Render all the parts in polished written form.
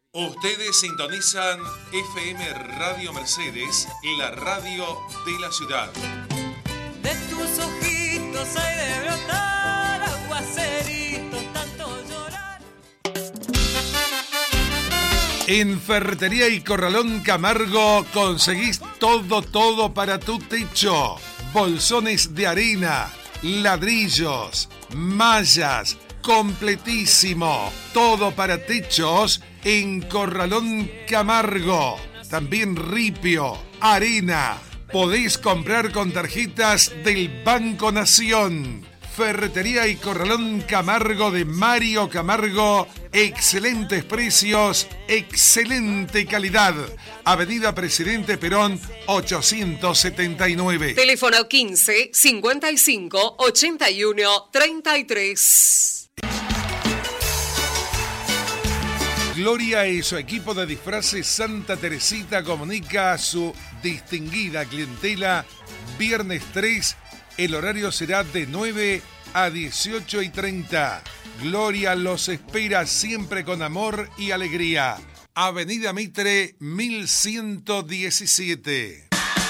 Ustedes sintonizan FM Radio Mercedes, la radio de la ciudad. De tus ojitos hay de brotar aguaceritos, tanto llorar. En Ferretería y Corralón Camargo conseguís todo para tu techo. Bolsones de arena, ladrillos, mallas, completísimo. Todo para techos en Corralón Camargo. También ripio, arena. Podés comprar con tarjetas del Banco Nación. Ferretería y Corralón Camargo de Mario Camargo. Excelentes precios, excelente calidad. Avenida Presidente Perón 879. Teléfono 15 55 81 33. Gloria y su equipo de disfraces Santa Teresita comunica a su distinguida clientela. Viernes 3, el horario será de 9 a 18:30. Gloria los espera siempre con amor y alegría. Avenida Mitre 1117.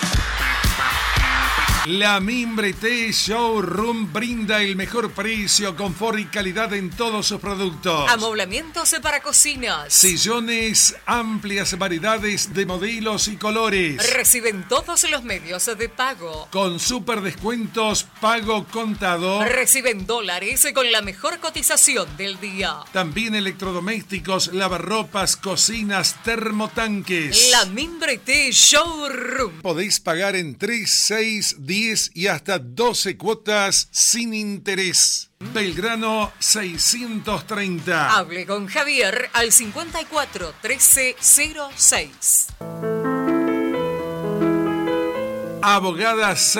La Mimbre T Showroom brinda el mejor precio, confort y calidad en todos sus productos. Amoblamientos para cocinas. Sillones, amplias variedades de modelos y colores. Reciben todos los medios de pago. Con super descuentos, pago contado. Reciben dólares con la mejor cotización del día. También electrodomésticos, lavarropas, cocinas, termotanques. La Mimbre T Showroom. Podéis pagar en 3, 6, 10 y hasta 12 cuotas sin interés. Belgrano 630. Hable con Javier al 54 13 06. Abogada